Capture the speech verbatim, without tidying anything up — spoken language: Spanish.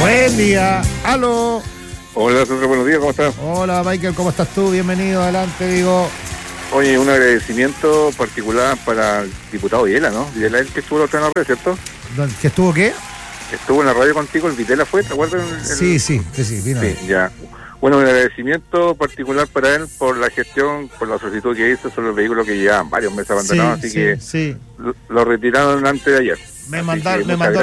Buen día, aló. Hola, Sandra, buenos días, ¿cómo estás? Hola, Michael, ¿cómo estás tú? Bienvenido, adelante, digo. Oye, un agradecimiento particular para el diputado Videla, ¿no? Videla es el que estuvo la otra en la red, ¿cierto? ¿Que estuvo qué? Estuvo en la radio contigo, el Videla fue, ¿te acuerdas? El, el... Sí, sí, sí, sí, vino. Sí, ya. Bueno, un agradecimiento particular para él por la gestión, por la solicitud que hizo sobre el vehículo que llevaban varios meses abandonados, sí, así sí, que sí. lo, lo retiraron antes de ayer. Me Así mandaron, que me muchas mandó